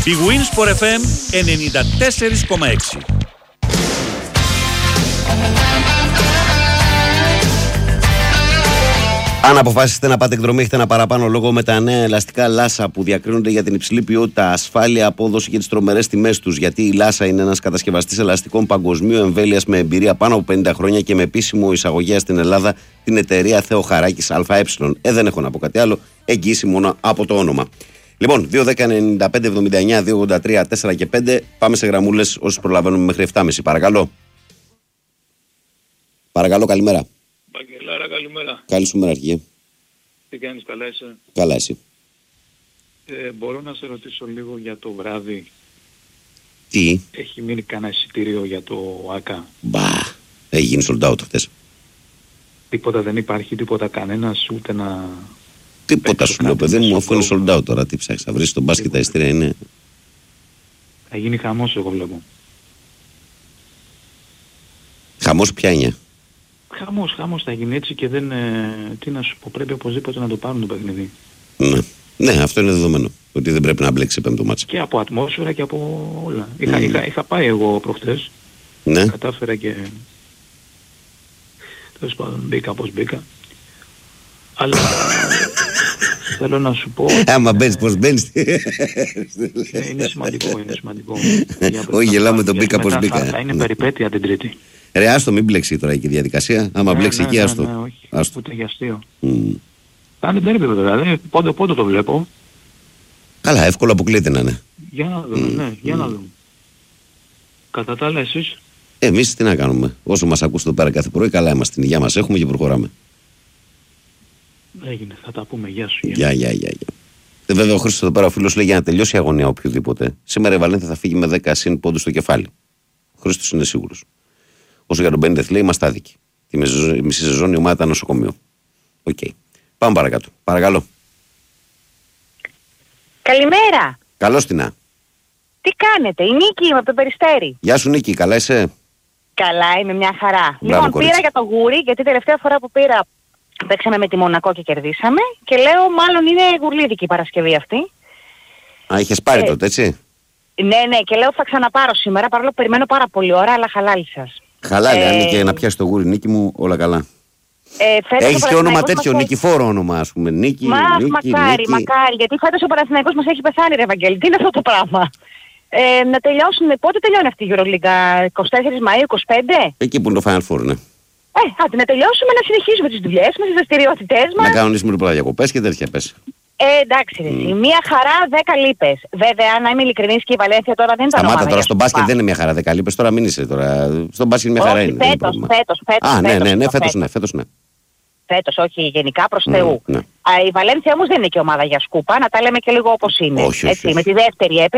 Η Winsport FM 94,6. Αν αποφάσισετε να πάτε εκδρομή, έχετε ένα παραπάνω λόγο με τα νέα ελαστικά Λάσα που διακρίνονται για την υψηλή ποιότητα, ασφάλεια, απόδοση και τις τρομερές τιμές τους. Γιατί η Λάσα είναι ένας κατασκευαστής ελαστικών παγκοσμίου εμβέλειας με εμπειρία πάνω από 50 χρόνια και με επίσημο εισαγωγέα στην Ελλάδα την εταιρεία Θεοχαράκης ΑΕ. Δεν έχω να πω κάτι άλλο. Εγγύηση μόνο από το όνομα. Λοιπόν, 2-10-95-79-283-4 και 5. Πάμε σε γραμμούλες όσους προλαβαίνουμε μέχρι 7.30. Παρακαλώ. Παρακαλώ, καλημέρα. Βαγγελάρα, καλημέρα. Καλή σου μέρα, αρχηγέ. Τι κάνεις, καλά είσαι? Καλά, εσύ? Μπορώ να σε ρωτήσω λίγο για το βράδυ? Τι? Έχει μείνει κανένα εισιτήριο για το ΆΚΑ? Μπα, έχει γίνει sold out χθες. Τίποτα δεν υπάρχει, τίποτα κανένας, ούτε να... Τίποτα σου λέω, παιδί μου, αφού είναι sold out τώρα. Τι ψάχνεις, θα βρεις τον μπάσκετ, τα εισιτήρια είναι... Θα γίνει χαμός, εγώ βλέπω. Χαμός ποια είναι? Χαμός θα γίνει έτσι και δεν... τι να σου πω, πρέπει οπωσδήποτε να το πάρουν το παιχνίδι. Ναι, αυτό είναι δεδομένο. Ότι δεν πρέπει να μπλέξει πέμπτο μάτσα. Και από ατμόσφαιρα και από όλα. Είχα πάει εγώ προχτές. Ναι. Κατάφερα και... τέλος πάντων μπήκα πως μπήκα. Αλλά... θέλω να σου πω... άμα μπαίνεις πως μπαίνεις. Είναι σημαντικό. Όχι, γελάμε τον μπήκα πως μπήκα. Θα είναι περιπέτεια την Τρίτη. Ρε, άστο, μην μπλέξει τώρα και η διαδικασία. Άμα μπλέξει εκεί, άστο. Όχι, ούτε για αστείο. Θα είναι τέρπι βέβαια, πότε το βλέπω. Καλά, εύκολο αποκλείεται να είναι. Για να δούμε, για να δούμε. Κατά τα άλλα εσείς? Εμείς τι να κάνουμε? Όσο μας ακούς εδώ πέρα κάθε πρωί, καλά είμαστε. Την υγεία μας έχουμε και προχωράμε. Έγινε, θα τα πούμε. Γεια σου. Γεια. Βέβαια ο Χρήστος εδώ πέρα ο φίλος λέει για να τελειώσει η αγωνία οποιοδήποτε. Σήμερα η Βαλένθια θα φύγει με 10 συν πόντους στο κεφάλι. Ο Χρήστος είναι σίγουρος. Όσο για τον Μπένιτεθ λέει, είμαστε άδικοι. Τη μισή σεζόν η ομάδα ήταν νοσοκομείο. Οκ. Πάμε παρακάτω. Παρακαλώ. Καλημέρα. Καλώς την να. Τι κάνετε? Η Νίκη είμαι από το Περιστέρι. Γεια σου Νίκη, καλά είσαι? Καλά, είμαι μια χαρά. Μπράβο, Λοιπόν, πήρα για το γούρι, γιατί τελευταία φορά που πήρα παίξαμε με τη Μονακό και κερδίσαμε. Και λέω μάλλον είναι γουρλίδικη η Παρασκευή αυτή. Α, είχες πάρει τότε, έτσι? Ναι, και λέω θα ξαναπάρω σήμερα, παρόλο που περιμένω πάρα πολύ ώρα, αλλά χαλάλι σας. Χαλάλι, αν είναι και να πιάσει το γούρι Νίκη μου, όλα καλά. Έχεις και όνομα τέτοιο, Νικηφόρο όνομα, ας πούμε. Νίκη. Μακάρι, γιατί φέτος ο Παναθηναϊκός μας έχει πεθάνει, ρε Βαγγέλη. Τι είναι αυτό το πράγμα? Να τελειώσουμε, πότε τελειώνει αυτή η EuroLeague? 24 Μαΐου, 25? Εκεί που είναι το Final Four, ναι. Άντε να τελειώσουμε, να συνεχίσουμε τις δουλειές μας, τις δραστηριότητές μας. Να κανονίσουμε λοιπόν διακοπές και τέτοια πες. Εντάξει, μία χαρά 10 λίπες. Βέβαια, να είμαι ειλικρινής και η Βαλένθια τώρα δεν ήταν ομάδα. Σταμάτα τώρα, στο μπάσκετ δεν είναι μια χαρά 10 λίπες, τώρα μην είσαι τώρα. Στο μπάσκετ μια χαρά είναι. Φέτος ναι. Φέτος, όχι γενικά προς Θεού. Ναι. Η Βαλένθια όμως δεν είναι και ομάδα για σκούπα, να τα λέμε και λίγο όπως είναι. Όχι. Με τη δεύτερη